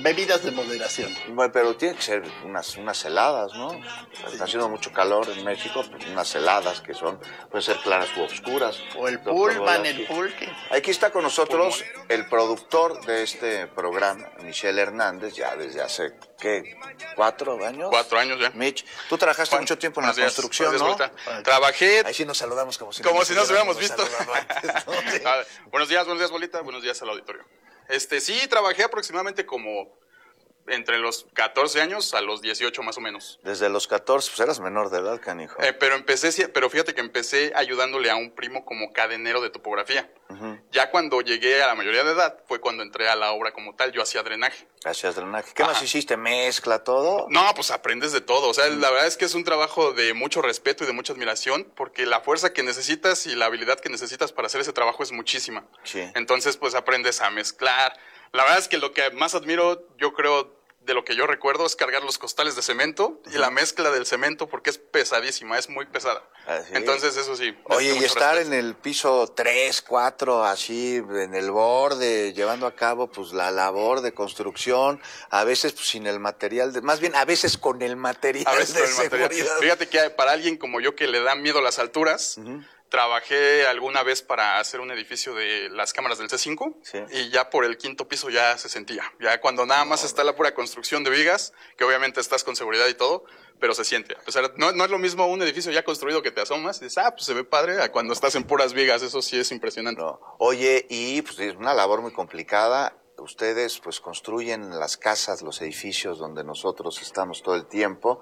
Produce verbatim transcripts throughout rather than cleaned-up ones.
bebidas de moderación. Bueno, pero tiene que ser unas, unas heladas, ¿no? Está haciendo mucho calor en México, pues unas heladas que son, pueden ser claras u oscuras. O el pulvan, el pulque. Aquí está con nosotros el productor de este programa, Michel Hernández, ya desde hace, ¿qué? ¿Cuatro años? Cuatro años ya. Mitch, tú trabajaste Juan, mucho tiempo en la días, construcción, ¿no? Días, Trabajé... Ahí sí nos saludamos como si, como nos, si nos hubiéramos visto. Antes, ¿no? Sí. Ah, buenos días, buenos días, Bolita. Buenos días al auditorio. Este, sí, trabajé aproximadamente como entre los catorce años a los dieciocho más o menos. Desde los catorce, pues eras menor de edad, canijo. Eh, pero empecé, pero fíjate que empecé ayudándole a un primo como cadenero de topografía. Uh-huh. Ya cuando llegué a la mayoría de edad fue cuando entré a la obra como tal. Yo hacía drenaje. Hacías drenaje. ¿Qué Ajá. más hiciste? ¿Mezcla todo? No, pues aprendes de todo. O sea, uh-huh. la verdad es que es un trabajo de mucho respeto y de mucha admiración, porque la fuerza que necesitas y la habilidad que necesitas para hacer ese trabajo es muchísima. Sí. Entonces, pues aprendes a mezclar. La verdad es que lo que más admiro, yo creo, de lo que yo recuerdo, es cargar los costales de cemento y la mezcla del cemento, porque es pesadísima, es muy pesada. Así. Entonces, eso sí. Oye, y estar respeto. En el piso tres, cuatro, así, en el borde, llevando a cabo, pues, la labor de construcción, a veces pues, sin el material, de, más bien, a veces con el material a veces de con el seguridad. Material. Fíjate que para alguien como yo que le da miedo a las alturas, uh-huh. trabajé alguna vez para hacer un edificio de las cámaras del C cinco, sí. y ya por el quinto piso ya se sentía. Ya cuando nada más está la pura construcción de vigas, que obviamente estás con seguridad y todo, pero se siente. O sea, no, no es lo mismo un edificio ya construido que te asomas y dices, ah, pues se ve padre, a cuando estás en puras vigas, eso sí es impresionante. No. Oye, y pues es una labor muy complicada. Ustedes pues construyen las casas, los edificios donde nosotros estamos todo el tiempo,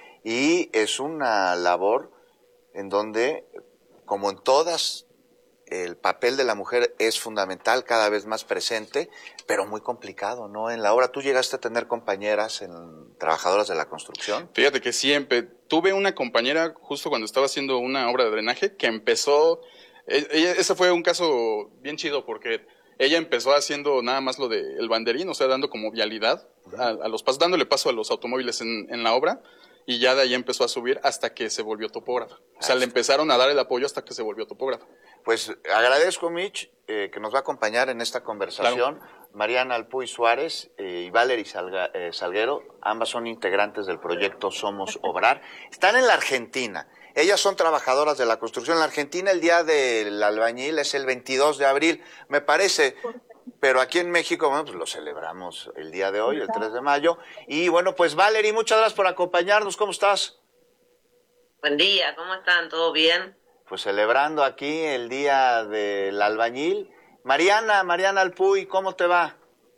y es una labor en donde, como en todas, el papel de la mujer es fundamental, cada vez más presente, pero muy complicado, ¿no? En la obra, ¿tú llegaste a tener compañeras en, trabajadoras de la construcción? Fíjate que siempre tuve una compañera justo cuando estaba haciendo una obra de drenaje que empezó, ella, ese fue un caso bien chido porque ella empezó haciendo nada más lo del banderín, o sea, dando como vialidad a, a los pasos, dándole paso a los automóviles en, en la obra. Y ya de ahí empezó a subir hasta que se volvió topógrafa. O sea, le empezaron a dar el apoyo hasta que se volvió topógrafa. Pues agradezco, Mitch, eh, que nos va a acompañar en esta conversación. Claro. Mariana Alpuy Suárez eh, y Valery Salga, eh, Salguero, ambas son integrantes del proyecto Somos Obrar. Están en la Argentina. Ellas son trabajadoras de la construcción. En la Argentina el día del albañil es el veintidós de abril, me parece. Pero aquí en México, bueno, pues lo celebramos el día de hoy, el tres de mayo. Y bueno, pues Valery, muchas gracias por acompañarnos. ¿Cómo estás? Buen día, ¿cómo están? ¿Todo bien? Pues celebrando aquí el día del albañil. Mariana, Mariana Alpuy, ¿cómo te va?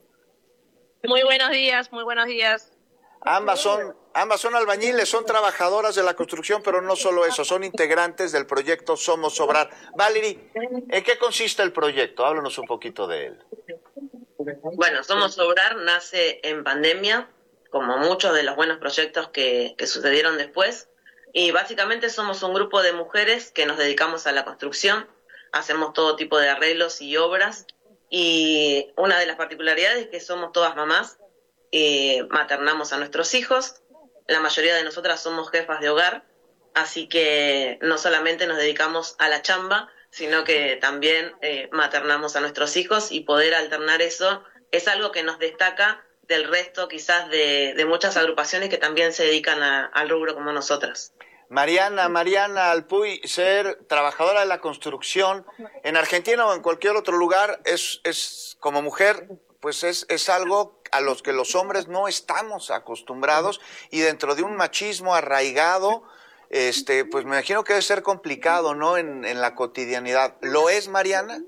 Muy buenos días, muy buenos días. Ambas son, ambas son albañiles, son trabajadoras de la construcción, pero no solo eso, son integrantes del proyecto Somos Obrar. Valery, ¿en qué consiste el proyecto? Háblanos un poquito de él. Bueno, Somos Obrar nace en pandemia, como muchos de los buenos proyectos que, que sucedieron después, y básicamente somos un grupo de mujeres que nos dedicamos a la construcción, hacemos todo tipo de arreglos y obras, y una de las particularidades es que somos todas mamás. Eh, maternamos a nuestros hijos, la mayoría de nosotras somos jefas de hogar, así que no solamente nos dedicamos a la chamba, sino que también eh, maternamos a nuestros hijos, y poder alternar eso es algo que nos destaca del resto quizás de, de muchas agrupaciones que también se dedican a, al rubro como nosotras. Mariana, Mariana Alpuy, ser trabajadora de la construcción en Argentina o en cualquier otro lugar es, es como mujer, pues es, es algo a los que los hombres no estamos acostumbrados, y dentro de un machismo arraigado, este, pues me imagino que debe ser complicado, ¿no? En, en la cotidianidad. ¿Lo es, Mariana?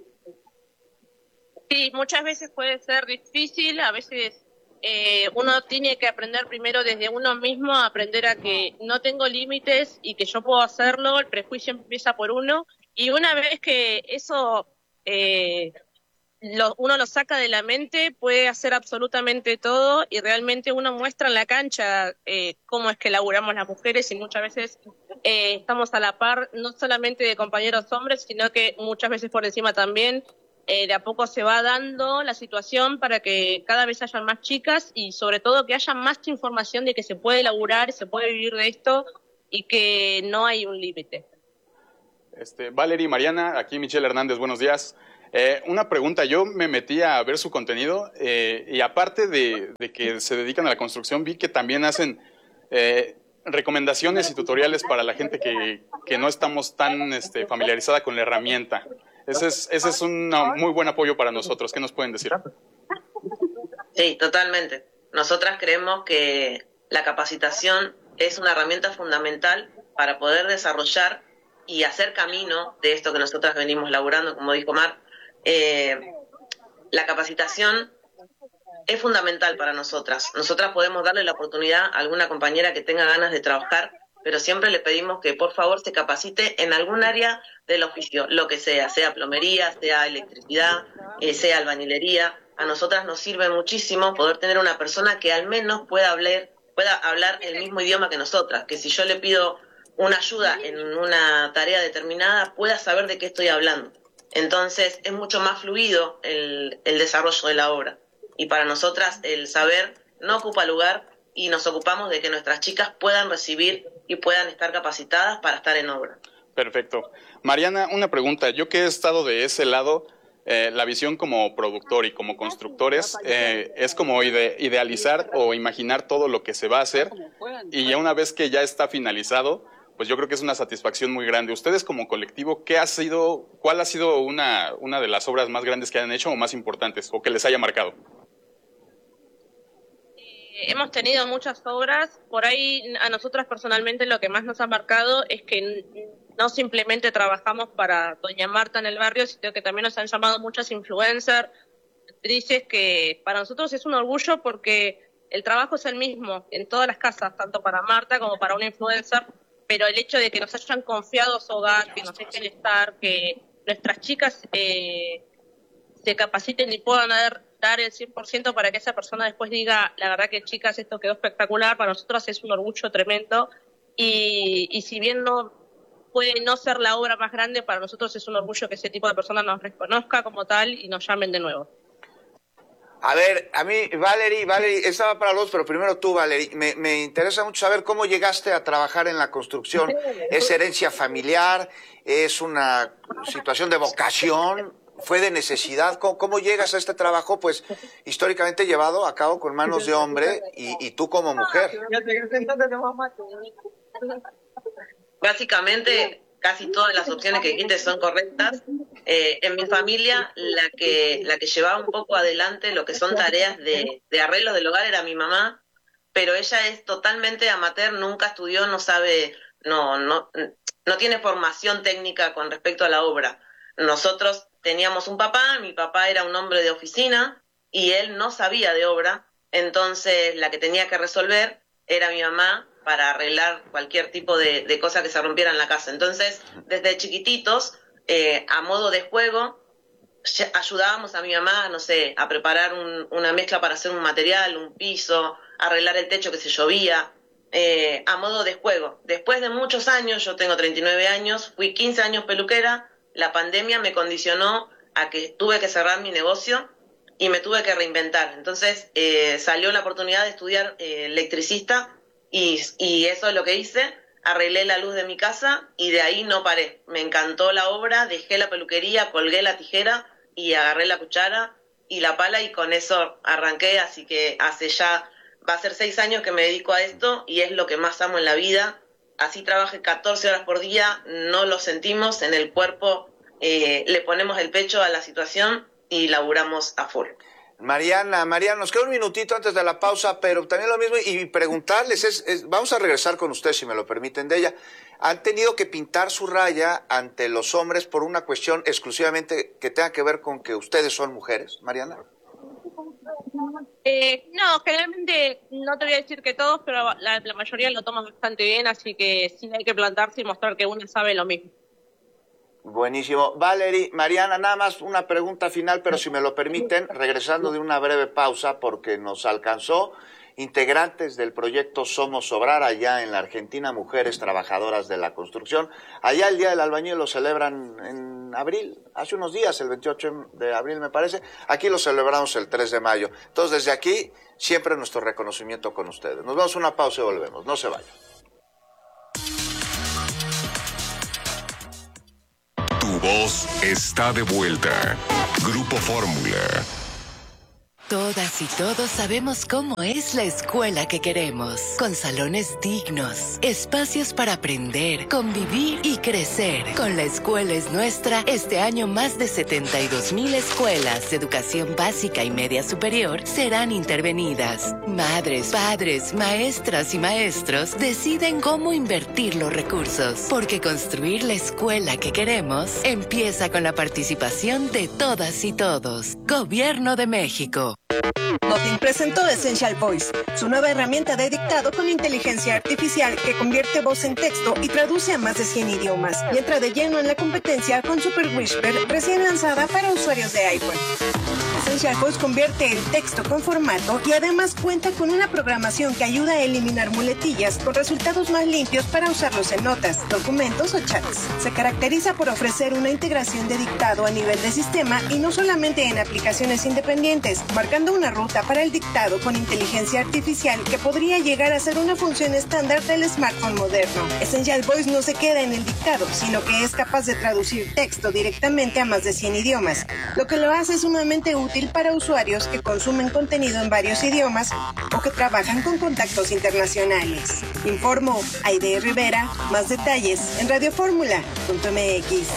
Sí, muchas veces puede ser difícil, a veces eh, uno tiene que aprender primero desde uno mismo, a aprender a que no tengo límites y que yo puedo hacerlo, el prejuicio empieza por uno, y una vez que eso eh, lo, uno lo saca de la mente, puede hacer absolutamente todo, y realmente uno muestra en la cancha eh, cómo es que laburamos las mujeres, y muchas veces eh, estamos a la par, no solamente de compañeros hombres, sino que muchas veces por encima también. Eh, de a poco se va dando la situación para que cada vez haya más chicas, y sobre todo que haya más información de que se puede laburar, se puede vivir de esto, y que no hay un límite. Este, Valery, Mariana, aquí Michel Hernández, buenos días. Eh, una pregunta, yo me metí a ver su contenido eh, y aparte de, de que se dedican a la construcción, vi que también hacen eh, recomendaciones y tutoriales para la gente que, que no estamos tan este, familiarizada con la herramienta. Ese es, ese es un muy buen apoyo para nosotros. ¿Qué nos pueden decir? Sí, totalmente. Nosotras creemos que la capacitación es una herramienta fundamental para poder desarrollar y hacer camino de esto que nosotras venimos laburando, como dijo Mar. Eh, la capacitación es fundamental para nosotras. Nosotras podemos darle la oportunidad a alguna compañera que tenga ganas de trabajar, pero siempre le pedimos que por favor se capacite en algún área del oficio, lo que sea, sea plomería, sea electricidad, eh, sea albañilería. A nosotras nos sirve muchísimo poder tener una persona que al menos pueda hablar, pueda hablar el mismo idioma que nosotras, que si yo le pido una ayuda en una tarea determinada, pueda saber de qué estoy hablando. Entonces es mucho más fluido el, el desarrollo de la obra. Y para nosotras el saber no ocupa lugar y nos ocupamos de que nuestras chicas puedan recibir y puedan estar capacitadas para estar en obra. Perfecto. Mariana, una pregunta. Yo que he estado de ese lado, eh, la visión como productor y como constructores eh, es como ide- idealizar o imaginar todo lo que se va a hacer y ya una vez que ya está finalizado, pues yo creo que es una satisfacción muy grande. Ustedes como colectivo, ¿qué ha sido, cuál ha sido una, una de las obras más grandes que han hecho o más importantes o que les haya marcado? Hemos tenido muchas obras, por ahí a nosotras personalmente lo que más nos ha marcado es que no simplemente trabajamos para Doña Marta en el barrio, sino que también nos han llamado muchas influencers, actrices, que para nosotros es un orgullo porque el trabajo es el mismo en todas las casas, tanto para Marta como para una influencer, pero el hecho de que nos hayan confiado su hogar, que nos dejen estar, que nuestras chicas eh, se capaciten y puedan dar dar el cien por ciento para que esa persona después diga, la verdad que chicas, esto quedó espectacular, para nosotros es un orgullo tremendo y, y si bien no puede no ser la obra más grande, para nosotros es un orgullo que ese tipo de personas nos reconozca como tal y nos llamen de nuevo. A ver, a mí, Valerie, Valerie, estaba para los, pero primero tú, Valerie, me, me interesa mucho saber cómo llegaste a trabajar en la construcción. ¿Es herencia familiar? ¿Es una situación de vocación? ¿Fue de necesidad? ¿Cómo, cómo llegas a este trabajo, pues, históricamente llevado a cabo con manos de hombre y, y tú como mujer? Básicamente, casi todas las opciones que dijiste son correctas. Eh, en mi familia, la que la que llevaba un poco adelante lo que son tareas de, de arreglo del hogar era mi mamá, pero ella es totalmente amateur, nunca estudió, no sabe, no, no, no tiene formación técnica con respecto a la obra. Nosotros teníamos un papá, mi papá era un hombre de oficina y él no sabía de obra, entonces la que tenía que resolver era mi mamá para arreglar cualquier tipo de, de cosa que se rompiera en la casa. Entonces, desde chiquititos, eh, a modo de juego, ayudábamos a mi mamá, no sé, a preparar un, una mezcla para hacer un material, un piso, arreglar el techo que se llovía, eh, a modo de juego. Después de muchos años, yo tengo treinta y nueve años, fui quince años peluquera. La pandemia me condicionó a que tuve que cerrar mi negocio y me tuve que reinventar. Entonces eh, salió la oportunidad de estudiar eh, electricista y, y eso es lo que hice. Arreglé la luz de mi casa y de ahí no paré. Me encantó la obra, dejé la peluquería, colgué la tijera y agarré la cuchara y la pala y con eso arranqué. Así que hace ya, va a ser seis años que me dedico a esto y es lo que más amo en la vida. Así trabaje catorce horas por día, no lo sentimos en el cuerpo, eh, le ponemos el pecho a la situación y laburamos a full. Mariana, Mariana, nos queda un minutito antes de la pausa, pero también lo mismo, y preguntarles, es, es, vamos a regresar con ustedes, si me lo permiten, de ella. ¿Han tenido que pintar su raya ante los hombres por una cuestión exclusivamente que tenga que ver con que ustedes son mujeres, Mariana? Eh, no, generalmente no te voy a decir que todos, pero la, la mayoría lo toman bastante bien, así que sí hay que plantarse y mostrar que uno sabe lo mismo. Buenísimo. Valerie, Mariana, nada más una pregunta final, pero si me lo permiten, regresando de una breve pausa porque nos alcanzó, integrantes del proyecto Somos Obrar allá en la Argentina, mujeres trabajadoras de la construcción. Allá el Día del Albañil lo celebran en abril, hace unos días, el veintiocho de abril me parece. Aquí lo celebramos el tres de mayo. Entonces, desde aquí, siempre nuestro reconocimiento con ustedes. Nos vamos a una pausa y volvemos. No se vayan. voz está de vuelta. Grupo Fórmula. Todas y todos sabemos cómo es la escuela que queremos, con salones dignos, espacios para aprender, convivir y crecer. Con La Escuela es Nuestra, este año más de setenta y dos mil escuelas de educación básica y media superior serán intervenidas. Madres, padres, maestras y maestros deciden cómo invertir los recursos, porque construir la escuela que queremos empieza con la participación de todas y todos. Gobierno de México. Nothing presentó Essential Voice, su nueva herramienta de dictado con inteligencia artificial que convierte voz en texto y traduce a más de cien idiomas. Y entra de lleno en la competencia con Super Whisper, recién lanzada para usuarios de iPhone. Essential Voice convierte el texto con formato y además cuenta con una programación que ayuda a eliminar muletillas con resultados más limpios para usarlos en notas, documentos o chats. Se caracteriza por ofrecer una integración de dictado a nivel de sistema y no solamente en aplicaciones independientes, marcando una ruta para el dictado con inteligencia artificial que podría llegar a ser una función estándar del smartphone moderno. Essential Voice no se queda en el dictado, sino que es capaz de traducir texto directamente a más de cien idiomas, lo que lo hace sumamente útil para usuarios que consumen contenido en varios idiomas o que trabajan con contactos internacionales. Informó Aide Rivera. Más detalles en radioformula punto m x.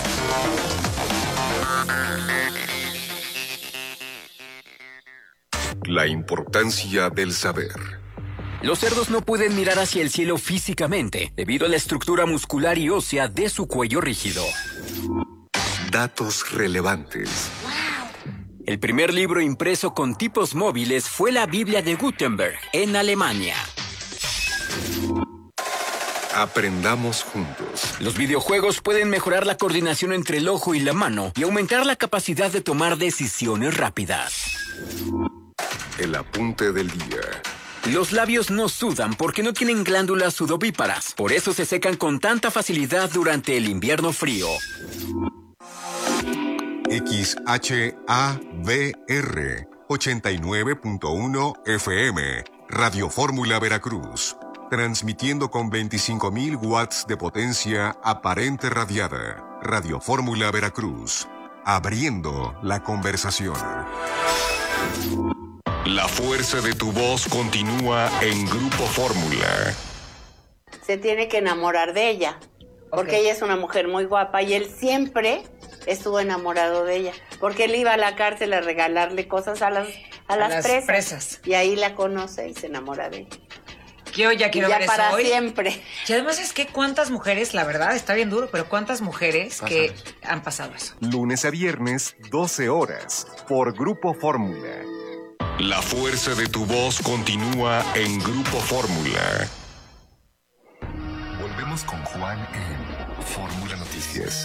La importancia del saber. Los cerdos no pueden mirar hacia el cielo físicamente debido a la estructura muscular y ósea de su cuello rígido. Datos relevantes. El primer libro impreso con tipos móviles fue la Biblia de Gutenberg, en Alemania. Aprendamos juntos. Los videojuegos pueden mejorar la coordinación entre el ojo y la mano y aumentar la capacidad de tomar decisiones rápidas. El apunte del día. Los labios no sudan porque no tienen glándulas sudovíparas. Por eso se secan con tanta facilidad durante el invierno frío. X H A V R ochenta y nueve punto uno F M, Radio Fórmula Veracruz, transmitiendo con veinticinco mil watts de potencia aparente radiada. Radio Fórmula Veracruz, abriendo la conversación. La fuerza de tu voz continúa en Grupo Fórmula. Se tiene que enamorar de ella, porque okay. Ella es una mujer muy guapa y él siempre estuvo enamorado de ella, porque él iba a la cárcel a regalarle cosas a las a, a las, las presas, presas y ahí la conoce y se enamora de ella. Yo ya quiero ya ver para eso hoy. Siempre. Y además es que cuántas mujeres, la verdad, está bien duro, pero cuántas mujeres Pasa. que han pasado eso. Lunes a viernes, doce horas, por Grupo Fórmula. La fuerza de tu voz continúa en Grupo Fórmula. Volvemos con Juan en Fórmula Noticias.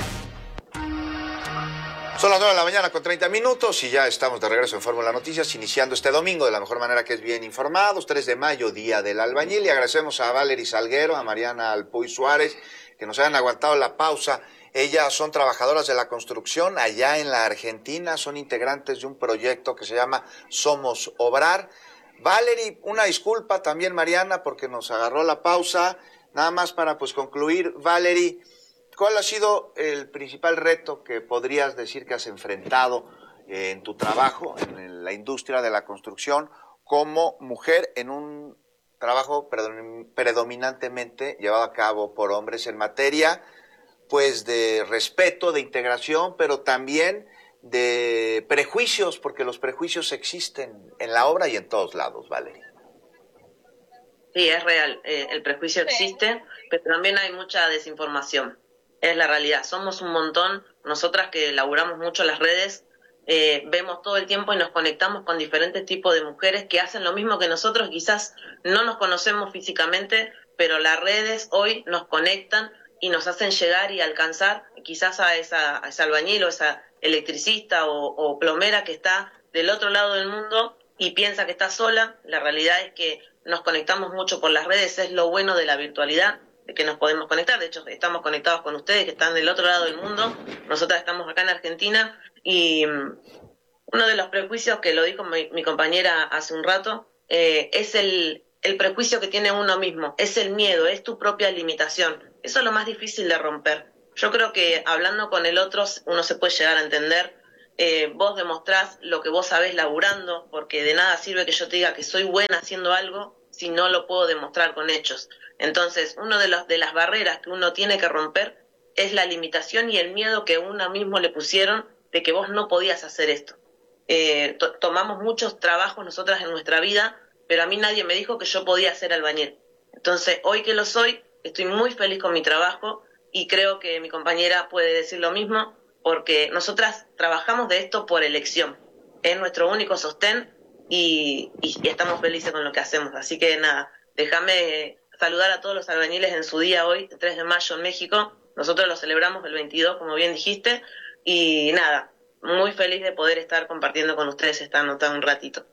Son las nueve de la mañana con treinta minutos y ya estamos de regreso en Fórmula Noticias, iniciando este domingo de la mejor manera, que es bien informados, tres de mayo, Día del Albañil, y agradecemos a Valery Salguero, a Mariana Alpuy Suárez, que nos hayan aguantado la pausa. Ellas son trabajadoras de la construcción allá en la Argentina, son integrantes de un proyecto que se llama Somos Obrar. Valery, una disculpa también, Mariana, porque nos agarró la pausa. Nada más para pues concluir, Valery, ¿cuál ha sido el principal reto que podrías decir que has enfrentado eh, en tu trabajo, en la industria de la construcción, como mujer en un trabajo predominantemente llevado a cabo por hombres en materia pues de respeto, de integración, pero también de prejuicios, porque los prejuicios existen en la obra y en todos lados, Valery? Sí, es real, eh, el prejuicio existe, pero también hay mucha desinformación. Es la realidad, somos un montón, nosotras que laburamos mucho las redes, eh, vemos todo el tiempo y nos conectamos con diferentes tipos de mujeres que hacen lo mismo que nosotros, quizás no nos conocemos físicamente, pero las redes hoy nos conectan y nos hacen llegar y alcanzar quizás a esa, a esa albañil o esa electricista o, o plomera que está del otro lado del mundo y piensa que está sola. La realidad es que nos conectamos mucho por las redes, es lo bueno de la virtualidad, de que nos podemos conectar. De hecho, estamos conectados con ustedes que están del otro lado del mundo, nosotras estamos acá en Argentina, y uno de los prejuicios, que lo dijo mi, mi compañera hace un rato, eh, es el, el prejuicio que tiene uno mismo, es el miedo, es tu propia limitación. Eso es lo más difícil de romper, Yo creo que hablando con el otro uno se puede llegar a entender. Eh, vos demostrás lo que vos sabés laburando, porque de nada sirve que yo te diga que soy buena haciendo algo si no lo puedo demostrar con hechos. Entonces, una de, los, de las barreras que uno tiene que romper es la limitación y el miedo que uno mismo le pusieron de que vos no podías hacer esto. Eh, to- tomamos muchos trabajos nosotras en nuestra vida, pero a mí nadie me dijo que yo podía ser albañil. Entonces, hoy que lo soy, estoy muy feliz con mi trabajo y creo que mi compañera puede decir lo mismo, porque nosotras trabajamos de esto por elección. Es nuestro único sostén y, y, y estamos felices con lo que hacemos. Así que nada, déjame saludar a todos los albañiles en su día hoy, el tres de mayo en México. Nosotros lo celebramos el veintidós, como bien dijiste, y nada, muy feliz de poder estar compartiendo con ustedes esta nota un ratito.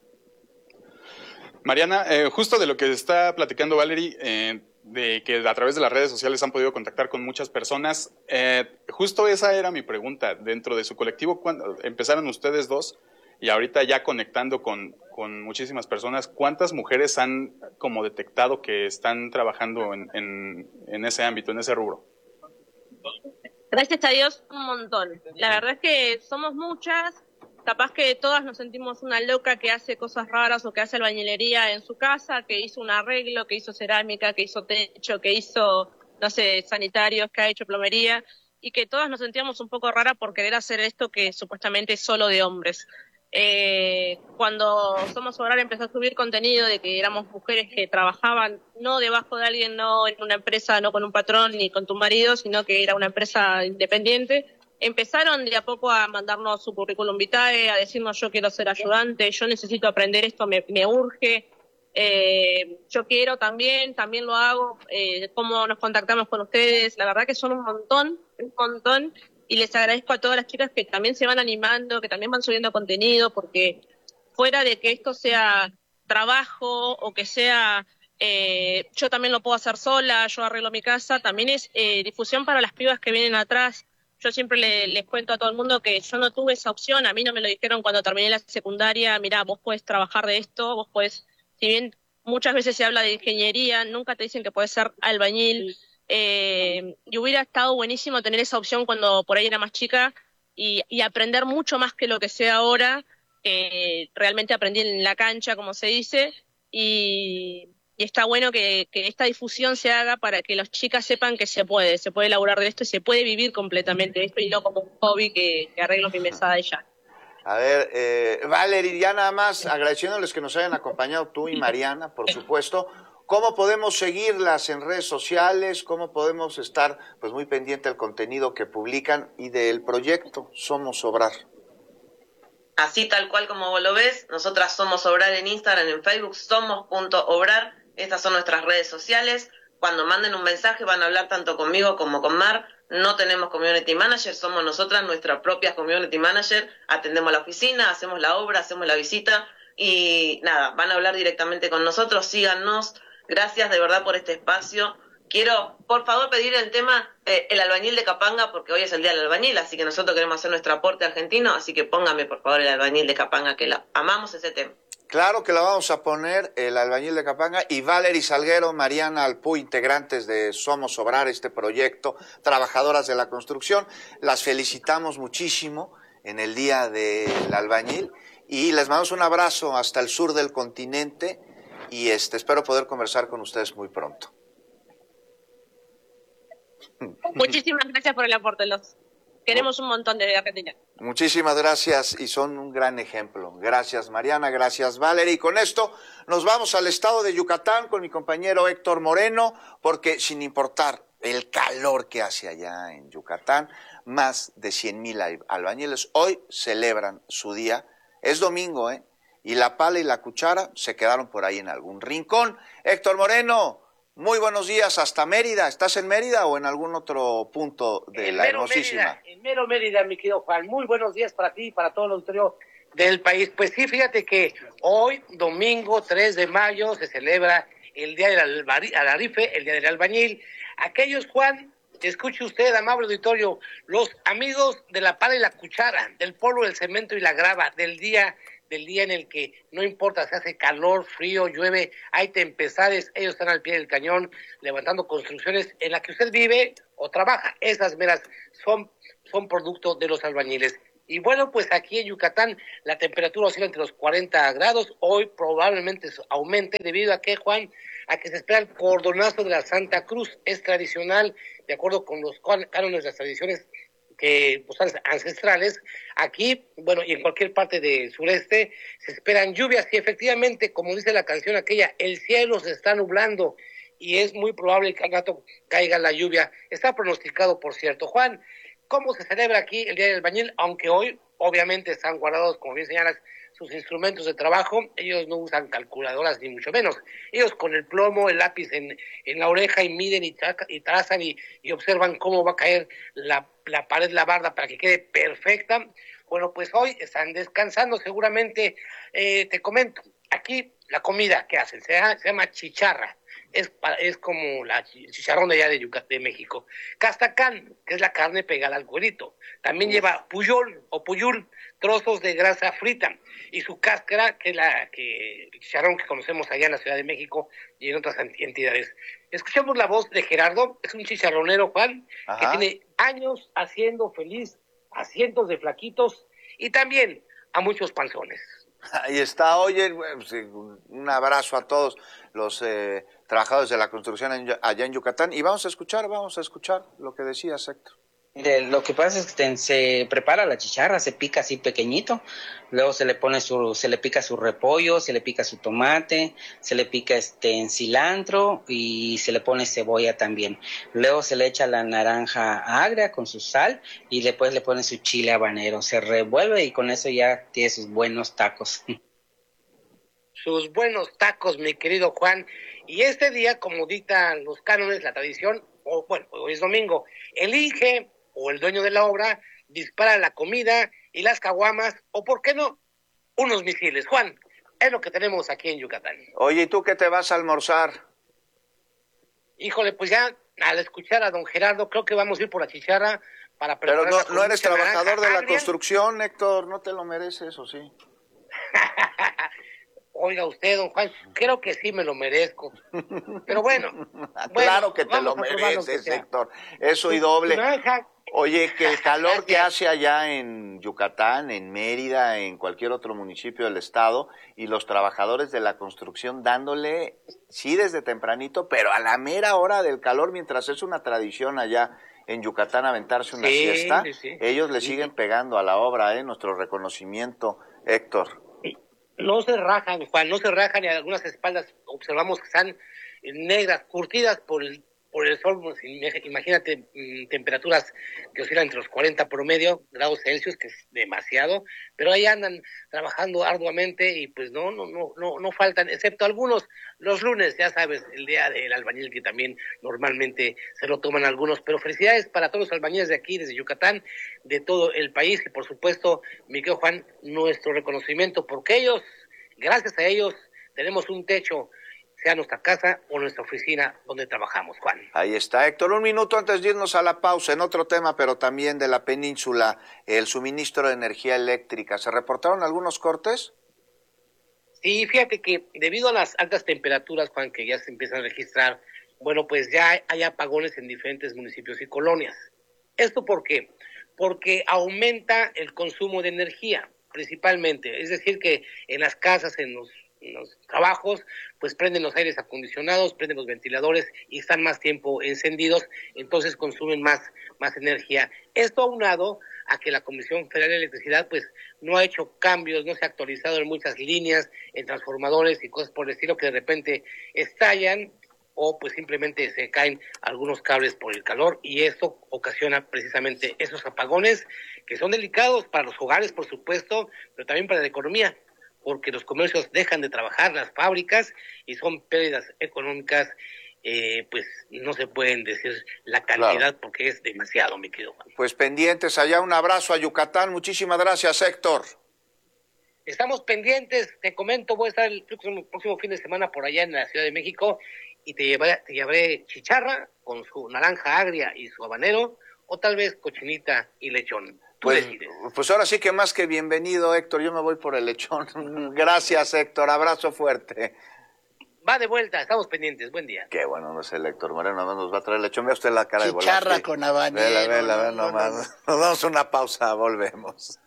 Mariana, eh, justo de lo que está platicando Valerie, eh, de que a través de las redes sociales han podido contactar con muchas personas, eh, justo esa era mi pregunta. Dentro de su colectivo, cuando empezaron ustedes dos y ahorita ya conectando con, con muchísimas personas, ¿cuántas mujeres han como detectado que están trabajando en, en, en ese ámbito, en ese rubro? Gracias a Dios, un montón. La verdad es que somos muchas. Capaz que todas nos sentimos una loca que hace cosas raras o que hace albañilería en su casa, que hizo un arreglo, que hizo cerámica, que hizo techo, que hizo, no sé, sanitarios, que ha hecho plomería, y que todas nos sentíamos un poco raras por querer hacer esto que supuestamente es solo de hombres. Eh, cuando Somos Obrar empezó a subir contenido de que éramos mujeres que trabajaban no debajo de alguien, no en una empresa, no con un patrón ni con tu marido, sino que era una empresa independiente, empezaron de a poco a mandarnos su currículum vitae, a decirnos yo quiero ser ayudante, yo necesito aprender esto, me, me urge, eh, yo quiero también, también lo hago, eh, cómo nos contactamos con ustedes. La verdad que son un montón, un montón, y les agradezco a todas las chicas que también se van animando, que también van subiendo contenido, porque fuera de que esto sea trabajo o que sea eh, yo también lo puedo hacer sola, yo arreglo mi casa, también es eh, difusión para las pibas que vienen atrás. Yo siempre le, les cuento a todo el mundo que yo no tuve esa opción, a mí no me lo dijeron cuando terminé la secundaria, mirá, vos podés trabajar de esto, vos podés, si bien muchas veces se habla de ingeniería, nunca te dicen que podés ser albañil, eh, y hubiera estado buenísimo tener esa opción cuando por ahí era más chica y, y aprender mucho más que lo que sé ahora, que realmente aprendí en la cancha, como se dice, y... Y está bueno que, que esta difusión se haga para que las chicas sepan que se puede, se puede laburar de esto y se puede vivir completamente de esto y no como un hobby que, que arreglo mi mesada y ya. A ver, eh, Valerie, ya nada más agradeciéndoles que nos hayan acompañado tú y Mariana, por supuesto. ¿Cómo podemos seguirlas en redes sociales? ¿Cómo podemos estar pues muy pendiente del contenido que publican y del proyecto Somos Obrar? Así tal cual como vos lo ves, nosotras somos Obrar en Instagram, en Facebook, somos.obrar. Estas son nuestras redes sociales. Cuando manden un mensaje van a hablar tanto conmigo como con Mar. No tenemos community manager, somos nosotras nuestras propias community manager. Atendemos la oficina, hacemos la obra, hacemos la visita y nada, van a hablar directamente con nosotros. Síganos. Gracias de verdad por este espacio. Quiero, por favor, pedir el tema eh, el albañil de Capanga, porque hoy es el día del albañil, así que nosotros queremos hacer nuestro aporte argentino, así que póngame, por favor, el albañil de Capanga, que la, amamos ese tema. Claro que la vamos a poner, el albañil de Capanga, y Valerie Salguero, Mariana Alpuy, integrantes de Somos Obrar, este proyecto, trabajadoras de la construcción. Las felicitamos muchísimo en el Día del Albañil y les mandamos un abrazo hasta el sur del continente y este, espero poder conversar con ustedes muy pronto. Muchísimas gracias por el aporte, los queremos un montón de Argentina. Muchísimas gracias y son un gran ejemplo. Gracias Mariana, gracias Valerie. Y con esto nos vamos al estado de Yucatán con mi compañero Héctor Moreno, porque sin importar el calor que hace allá en Yucatán, más de cien mil albañiles hoy celebran su día. Es domingo, ¿eh? Y la pala y la cuchara se quedaron por ahí en algún rincón. Héctor Moreno, muy buenos días hasta Mérida. ¿Estás en Mérida o en algún otro punto de la hermosísima? Mérida, en mero Mérida, mi querido Juan. Muy buenos días para ti y para todo el auditorio del país. Pues sí, fíjate que hoy, domingo tres de mayo, se celebra el Día del Alarife, el Día del Albañil. Aquellos, Juan, escuche usted, amable auditorio, los amigos de la pala y la cuchara, del polvo, del cemento y la grava, del día del día en el que no importa si hace calor, frío, llueve, hay tempestades, ellos están al pie del cañón levantando construcciones en la que usted vive o trabaja. Esas meras son, son producto de los albañiles. Y bueno, pues aquí en Yucatán la temperatura oscila entre los cuarenta grados. Hoy probablemente aumente debido a que, Juan, a que se espera el cordonazo de la Santa Cruz. Es tradicional, de acuerdo con los cánones de las tradiciones que pues, ancestrales. Aquí, bueno, y en cualquier parte del sureste se esperan lluvias y efectivamente, como dice la canción aquella, el cielo se está nublando y es muy probable que al rato caiga la lluvia. Está pronosticado, por cierto. Juan, ¿cómo se celebra aquí el Día del Albañil? Aunque hoy, obviamente, están guardados, como bien señalas, sus instrumentos de trabajo. Ellos no usan calculadoras, ni mucho menos. Ellos con el plomo, el lápiz en, en la oreja y miden y, traca, y trazan y, y observan cómo va a caer la, la pared, la barda, para que quede perfecta. Bueno, pues hoy están descansando seguramente. Eh, te comento, aquí la comida que hacen se llama, se llama chicharra. Es, es como la chicharrón de allá de Yucatán, de México. Castacán, que es la carne pegada al cuerito. También lleva puyol o puyul, trozos de grasa frita. Y su cáscara, que es la que, el chicharrón que conocemos allá en la Ciudad de México y en otras entidades. Escuchemos la voz de Gerardo, es un chicharronero, Juan, Ajá. que tiene años haciendo feliz a cientos de flaquitos y también a muchos panzones. Ahí está, oye, un abrazo a todos los eh, trabajadores de la construcción en, allá en Yucatán. Y vamos a escuchar, vamos a escuchar lo que decía Héctor. Mire, lo que pasa es que se prepara la chicharra, se pica así pequeñito, luego se le pone su, se le pica su repollo, se le pica su tomate, se le pica este en cilantro y se le pone cebolla también. Luego se le echa la naranja agria con su sal y después le pone su chile habanero, se revuelve y con eso ya tiene sus buenos tacos. Sus buenos tacos, mi querido Juan. Y este día, como dictan los cánones, la tradición, o bueno, hoy es domingo, el Inge o el dueño de la obra dispara la comida y las caguamas, o por qué no, unos misiles. Juan, es lo que tenemos aquí en Yucatán. Oye, ¿y tú qué te vas a almorzar? Híjole, pues ya al escuchar a don Gerardo, creo que vamos a ir por la chicharra para preparar. Pero no, no eres trabajador de la agria. construcción, Héctor, no te lo mereces, ¿o sí? Oiga usted, don Juan, creo que sí me lo merezco. Pero bueno. Claro bueno, que te lo mereces, lo Héctor. Eso y doble. Naranja. Oye, que el calor que hace allá en Yucatán, en Mérida, en cualquier otro municipio del estado, y los trabajadores de la construcción dándole, sí desde tempranito, pero a la mera hora del calor, mientras es una tradición allá en Yucatán aventarse una sí, siesta, sí, sí. ellos le sí. siguen pegando a la obra, ¿eh? Nuestro reconocimiento, Héctor. No se rajan, Juan, no se rajan, y algunas espaldas observamos que están negras, curtidas por el por el sol. Pues, imagínate mm, temperaturas que oscilan entre los cuarenta promedio grados Celsius, que es demasiado, pero ahí andan trabajando arduamente y pues no, no, no, no, no faltan, excepto algunos, los lunes, ya sabes, el día del albañil, que también normalmente se lo toman algunos, pero felicidades para todos los albañiles de aquí, desde Yucatán, de todo el país, y por supuesto, mi querido Juan, nuestro reconocimiento, porque ellos, gracias a ellos, tenemos un techo, sea nuestra casa o nuestra oficina donde trabajamos, Juan. Ahí está, Héctor. Un minuto antes de irnos a la pausa, en otro tema, pero también de la península, el suministro de energía eléctrica. ¿Se reportaron algunos cortes? Sí, fíjate que debido a las altas temperaturas, Juan, que ya se empiezan a registrar, bueno, pues ya hay apagones en diferentes municipios y colonias. ¿Esto por qué? Porque aumenta el consumo de energía, principalmente. Es decir, que en las casas, en los en los trabajos, pues prenden los aires acondicionados, prenden los ventiladores y están más tiempo encendidos, entonces consumen más, más energía. Esto aunado a que la Comisión Federal de Electricidad pues no ha hecho cambios, no se ha actualizado en muchas líneas, en transformadores y cosas por el estilo, que de repente estallan o pues simplemente se caen algunos cables por el calor, y esto ocasiona precisamente esos apagones que son delicados para los hogares, por supuesto, pero también para la economía, porque los comercios dejan de trabajar, las fábricas, y son pérdidas económicas, eh, pues no se pueden decir la cantidad, claro, porque es demasiado, mi querido Juan. Pues pendientes allá, un abrazo a Yucatán, muchísimas gracias, Héctor. Estamos pendientes, te comento, voy a estar el próximo, próximo fin de semana por allá en la Ciudad de México, y te llevaré, te llevaré chicharra con su naranja agria y su habanero, o tal vez cochinita y lechón. Pues, pues ahora sí que más que bienvenido, Héctor, yo me voy por el lechón. Gracias, Héctor, abrazo fuerte. va de vuelta, estamos pendientes. Buen día. Qué bueno, no sé, Héctor Moreno, nomás nos va a traer lechón. Vea usted la cara de Volásquez. Chicharra con habanero. Vela, vela, no, vela, no, nomás. no. Nos damos una pausa, volvemos.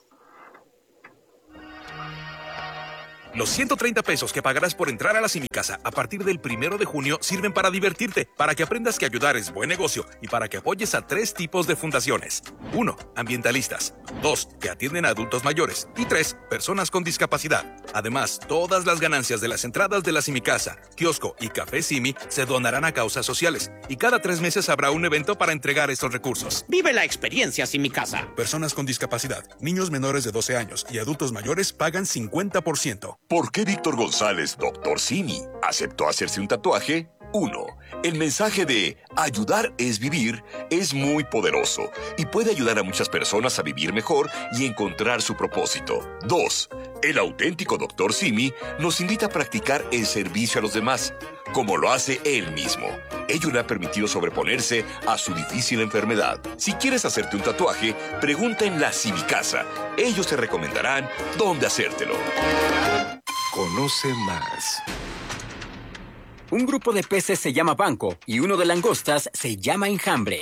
Los ciento treinta pesos que pagarás por entrar a la Simicasa a partir del primero de junio sirven para divertirte, para que aprendas que ayudar es buen negocio y para que apoyes a tres tipos de fundaciones. Uno, ambientalistas. Dos, que atienden a adultos mayores. Y tres, personas con discapacidad. Además, todas las ganancias de las entradas de la Simicasa, kiosco y café Simi se donarán a causas sociales. Y cada tres meses habrá un evento para entregar estos recursos. Vive la experiencia Simicasa. Personas con discapacidad, niños menores de doce años y adultos mayores pagan cincuenta por ciento. ¿Por qué Víctor González, doctor Simi, aceptó hacerse un tatuaje? uno. El mensaje de ayudar es vivir es muy poderoso y puede ayudar a muchas personas a vivir mejor y encontrar su propósito. dos. El auténtico doctor Simi nos invita a practicar el servicio a los demás, como lo hace él mismo. Ello le ha permitido sobreponerse a su difícil enfermedad. Si quieres hacerte un tatuaje, pregunta en la Simicasa. Ellos te recomendarán dónde hacértelo. Conoce más. Un grupo de peces se llama banco y uno de langostas se llama enjambre.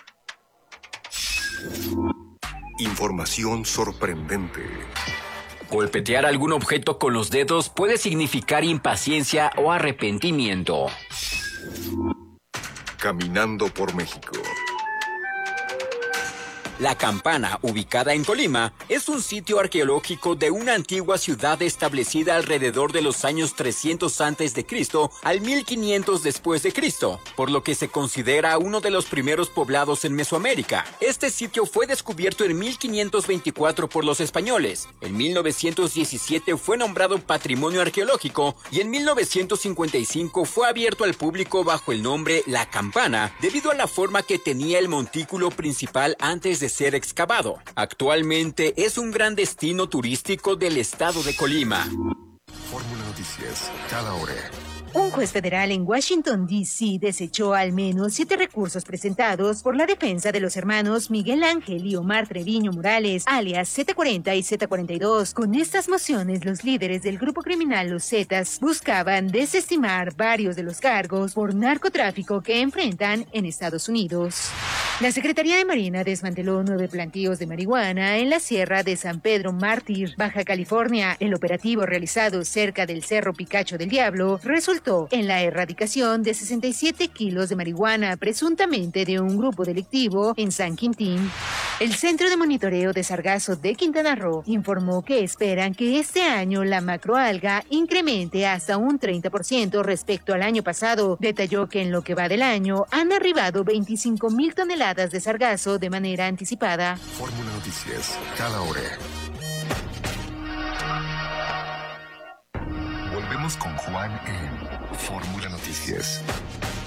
Información sorprendente. Golpetear algún objeto con los dedos puede significar impaciencia o arrepentimiento. Caminando por México. La Campana, ubicada en Colima, es un sitio arqueológico de una antigua ciudad establecida alrededor de los años trescientos antes de Cristo al mil quinientos después de Cristo, por lo que se considera uno de los primeros poblados en Mesoamérica. Este sitio fue descubierto en mil quinientos veinticuatro por los españoles. En mil novecientos diecisiete fue nombrado Patrimonio Arqueológico y en mil novecientos cincuenta y cinco fue abierto al público bajo el nombre La Campana, debido a la forma que tenía el montículo principal antes de de ser excavado. Actualmente es un gran destino turístico del estado de Colima. Fórmula Noticias, cada hora. Un juez federal en Washington, D C desechó al menos siete recursos presentados por la defensa de los hermanos Miguel Ángel y Omar Treviño Morales, alias Z cuarenta y Z cuarenta y dos. Con estas mociones, los líderes del grupo criminal Los Zetas buscaban desestimar varios de los cargos por narcotráfico que enfrentan en Estados Unidos. La Secretaría de Marina desmanteló nueve plantíos de marihuana en la Sierra de San Pedro Mártir, Baja California. El operativo realizado cerca del Cerro Picacho del Diablo resultó en la erradicación de sesenta y siete kilos de marihuana, presuntamente de un grupo delictivo en San Quintín. El Centro de Monitoreo de Sargazo de Quintana Roo informó que esperan que este año la macroalga incremente hasta un treinta por ciento respecto al año pasado. Detalló que en lo que va del año han arribado veinticinco mil toneladas de sargazo de manera anticipada. Fórmula Noticias, cada hora. Volvemos con Juan en Fórmula Noticias.